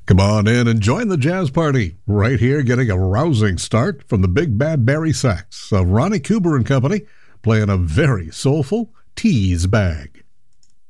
Come on in and join the jazz party. Right here, getting a rousing start from the Big Bad Barry Sax of Ronnie Cooper and Company, playing a very soulful Tease Bag.